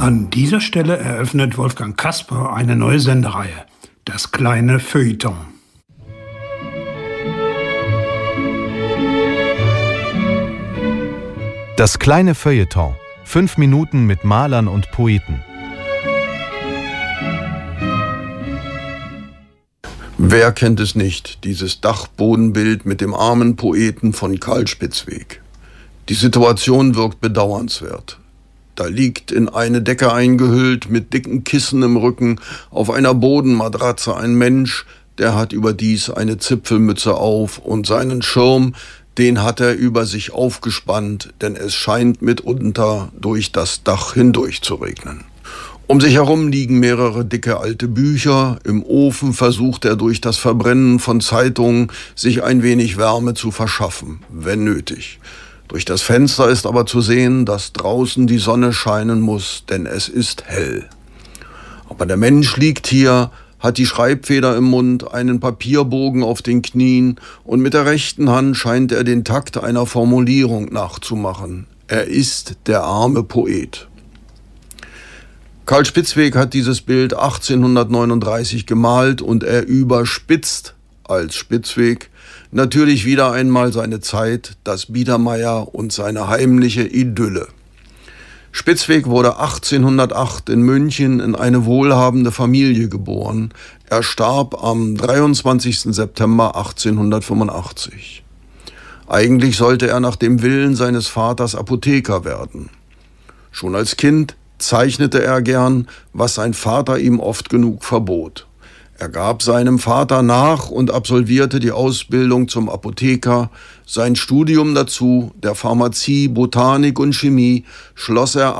An dieser Stelle eröffnet Wolfgang Kasper eine neue Sendereihe, das kleine Feuilleton. Das kleine Feuilleton. 5 Minuten mit Malern und Poeten. Wer kennt es nicht, dieses Dachbodenbild mit dem armen Poeten von Karl Spitzweg. Die Situation wirkt bedauernswert. Da liegt in eine Decke eingehüllt, mit dicken Kissen im Rücken, auf einer Bodenmatratze ein Mensch, der hat überdies eine Zipfelmütze auf und seinen Schirm, den hat er über sich aufgespannt, denn es scheint mitunter durch das Dach hindurch zu regnen. Um sich herum liegen mehrere dicke alte Bücher, im Ofen versucht er durch das Verbrennen von Zeitungen sich ein wenig Wärme zu verschaffen, wenn nötig. Durch das Fenster ist aber zu sehen, dass draußen die Sonne scheinen muss, denn es ist hell. Aber der Mensch liegt hier, hat die Schreibfeder im Mund, einen Papierbogen auf den Knien und mit der rechten Hand scheint er den Takt einer Formulierung nachzumachen. Er ist der arme Poet. Karl Spitzweg hat dieses Bild 1839 gemalt und er überspitzt als Spitzweg natürlich wieder einmal seine Zeit, das Biedermeier und seine heimliche Idylle. Spitzweg wurde 1808 in München in eine wohlhabende Familie geboren. Er starb am 23. September 1885. Eigentlich sollte er nach dem Willen seines Vaters Apotheker werden. Schon als Kind zeichnete er gern, was sein Vater ihm oft genug verbot. Er gab seinem Vater nach und absolvierte die Ausbildung zum Apotheker. Sein Studium dazu, der Pharmazie, Botanik und Chemie, schloss er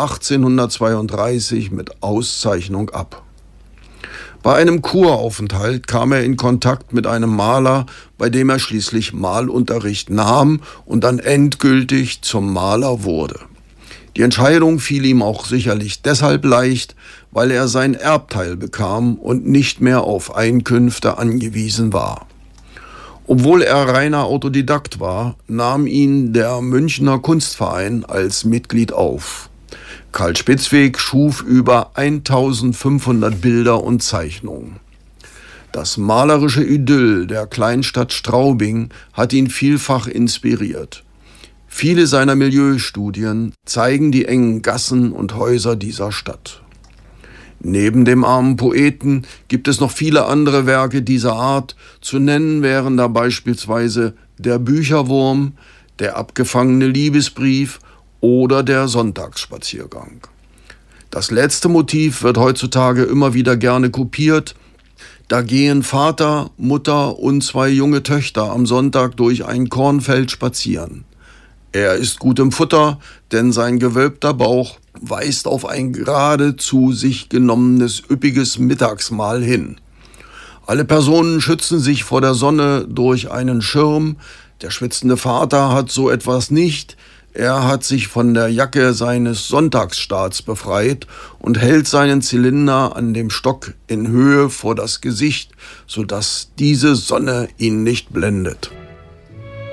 1832 mit Auszeichnung ab. Bei einem Kuraufenthalt kam er in Kontakt mit einem Maler, bei dem er schließlich Malunterricht nahm und dann endgültig zum Maler wurde. Die Entscheidung fiel ihm auch sicherlich deshalb leicht, weil er sein Erbteil bekam und nicht mehr auf Einkünfte angewiesen war. Obwohl er reiner Autodidakt war, nahm ihn der Münchner Kunstverein als Mitglied auf. Karl Spitzweg schuf über 1500 Bilder und Zeichnungen. Das malerische Idyll der Kleinstadt Straubing hat ihn vielfach inspiriert. Viele seiner Milieustudien zeigen die engen Gassen und Häuser dieser Stadt. Neben dem armen Poeten gibt es noch viele andere Werke dieser Art. Zu nennen wären da beispielsweise der Bücherwurm, der abgefangene Liebesbrief oder der Sonntagsspaziergang. Das letzte Motiv wird heutzutage immer wieder gerne kopiert. Da gehen Vater, Mutter und 2 junge Töchter am Sonntag durch ein Kornfeld spazieren. Er ist gut im Futter, denn sein gewölbter Bauch weist auf ein gerade zu sich genommenes üppiges Mittagsmahl hin. Alle Personen schützen sich vor der Sonne durch einen Schirm. Der schwitzende Vater hat so etwas nicht. Er hat sich von der Jacke seines Sonntagsstaats befreit und hält seinen Zylinder an dem Stock in Höhe vor das Gesicht, sodass diese Sonne ihn nicht blendet.